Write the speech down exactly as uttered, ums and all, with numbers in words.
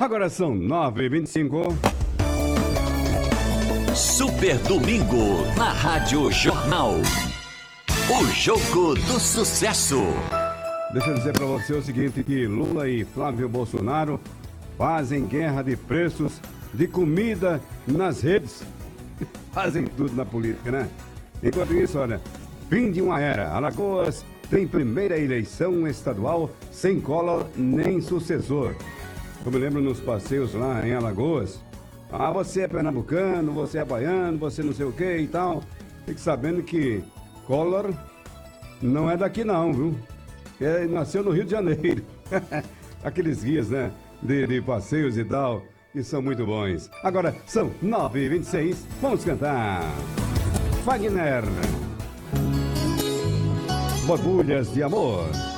Agora são nove e vinte e cinco. Super Domingo na Rádio Jornal. O Jogo do Sucesso. Deixa eu dizer para você o seguinte, que Lula e Flávio Bolsonaro fazem guerra de preços de comida nas redes. Fazem tudo na política, né? Enquanto isso, olha, fim de uma era. Alagoas tem primeira eleição estadual sem Collor nem sucessor. Eu me lembro nos passeios lá em Alagoas. Ah, você é pernambucano, você é baiano, você não sei o que e tal. Fique sabendo que Collor não é daqui não, viu? Ele nasceu no Rio de Janeiro. Aqueles guias, né? De, de passeios e tal, que são muito bons. Agora, são nove e vinte e seis. Vamos cantar. Wagner. Borbulhas de amor.